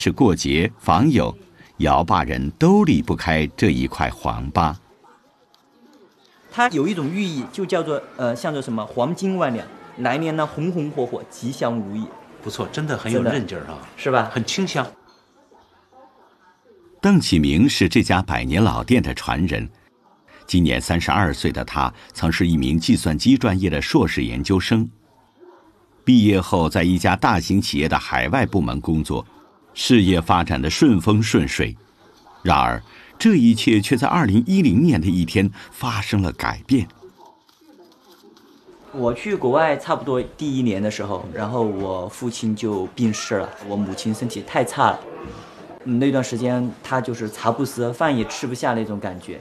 是过节访友，姚坝人都离不开这一块黄粑。 它有一种寓意，就叫做像做什么黄金万两，来年呢红红火火，吉祥如意。 不错，真的很有韧劲儿啊， 是吧？ 很清香。 邓启明是这家100年老店的传人，今年32岁的他，曾是一名计算机专业的硕士研究生。毕业后，在一家大型企业的海外部门工作，事业发展的顺风顺水。然而，这一切却在2010年的一天发生了改变。 我去国外差不多第1年的时候，然后我父亲就病逝了，我母亲身体太差了，那段时间她就是茶不思，饭也吃不下那种感觉。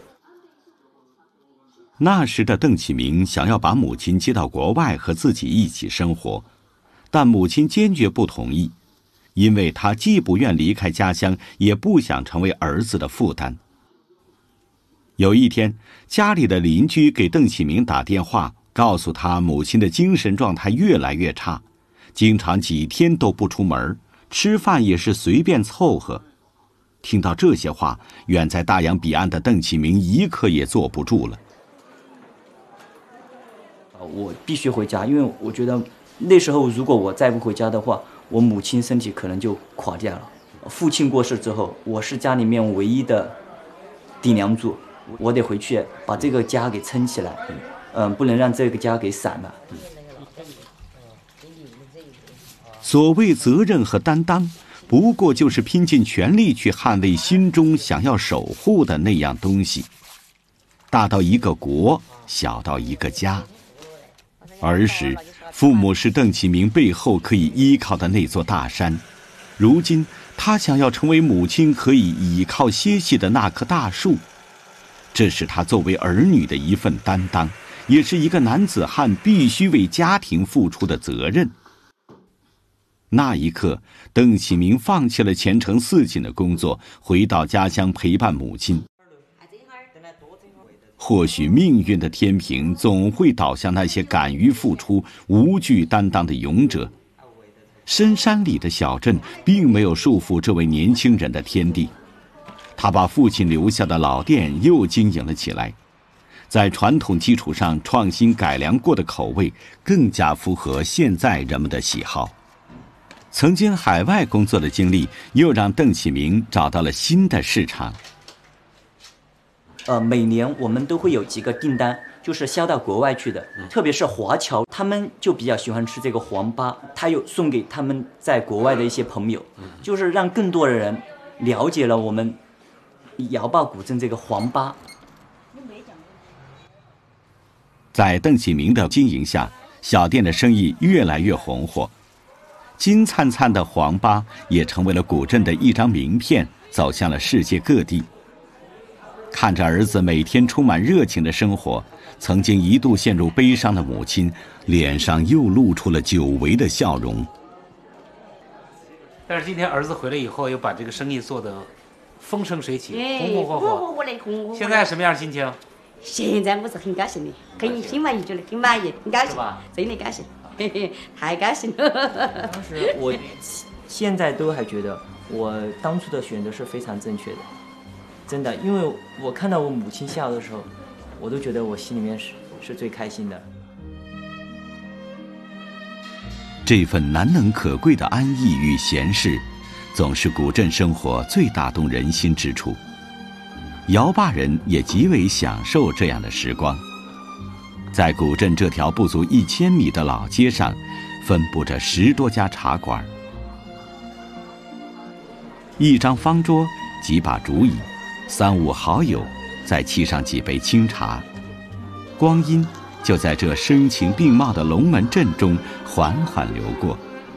那时的邓启明想要把母亲接到国外和自己一起生活，但母亲坚决不同意，因为她既不愿离开家乡，也不想成为儿子的负担。有一天，家里的邻居给邓启明打电话，告诉他母亲的精神状态越来越差，经常几天都不出门，吃饭也是随便凑合。听到这些话，远在大洋彼岸的邓启明一刻也坐不住了。 我必须回家，因为我觉得那时候如果我再不回家的话，我母亲身体可能就垮掉了。父亲过世之后，我是家里面唯一的顶梁柱，我得回去把这个家给撑起来，不能让这个家给散了。 所谓责任和担当，不过就是拼尽全力去捍卫心中想要守护的那样东西，大到一个国，小到一个家。儿时，父母是邓启明背后可以依靠的那座大山，如今他想要成为母亲可以倚靠歇息的那棵大树，这是他作为儿女的一份担当，也是一个男子汉必须为家庭付出的责任。那一刻，邓启明放弃了前程似锦的工作，回到家乡陪伴母亲。或许命运的天平总会倒向那些敢于付出、无惧担当的勇者。深山里的小镇并没有束缚这位年轻人的天地，他把父亲留下的老店又经营了起来，在传统基础上创新改良过的口味，更加符合现在人们的喜好。曾经海外工作的经历，又让邓启明找到了新的市场。 每年我们都会有几个订单，就是销到国外去的，特别是华侨，他们就比较喜欢吃这个黄粑，他又送给他们在国外的一些朋友，就是让更多的人了解了我们姚坝古镇这个黄粑。 在邓启明的经营下，小店的生意越来越红火，金灿灿的黄粑也成为了古镇的一张名片，走向了世界各地。看着儿子每天充满热情的生活，曾经一度陷入悲伤的母亲脸上又露出了久违的笑容。 但是今天儿子回来以后，又把这个生意做得风生水起，红红火火。现在什么样心情？ 现在我是很高兴的，很满意，觉得很满意，很高兴，真的高兴，太高兴了。 当时我现在都还觉得我当初的选择是非常正确的。真的，因为我看到我母亲笑的时候，我都觉得我心里面是最开心的。 这份难能可贵的安逸与闲适，总是古镇生活最打动人心之处。姚坝人也极为享受这样的时光。在古镇这条不足1000米的老街上，分布着10多家茶馆，一张方桌，几把竹椅，3、5好友，再沏上几杯清茶，光阴就在这声情并茂的龙门阵中缓缓流过。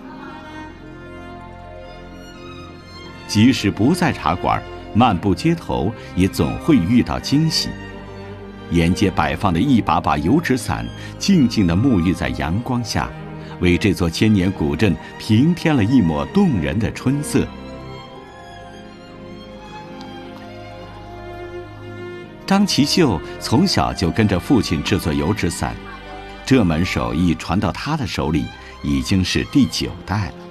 即使不在茶馆，漫步街头也总会遇到惊喜。沿街摆放的一把把油纸伞，静静地沐浴在阳光下，为这座千年古镇平添了一抹动人的春色。张其秀从小就跟着父亲制作油纸伞，这门手艺传到他的手里已经是第9代了。